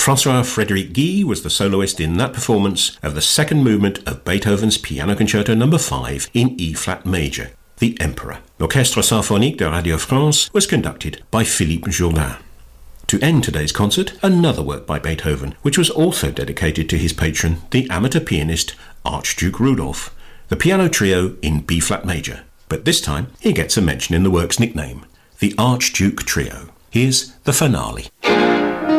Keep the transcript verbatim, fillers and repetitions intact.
François-Frédéric Guy was the soloist in that performance of the second movement of Beethoven's Piano Concerto number five in E-flat major, The Emperor. L'Orchestre Symphonique de Radio France was conducted by Philippe Jourdain. To end today's concert, another work by Beethoven, which was also dedicated to his patron, the amateur pianist Archduke Rudolph, the piano trio in B-flat major. But this time, he gets a mention in the work's nickname, the Archduke Trio. Here's the finale.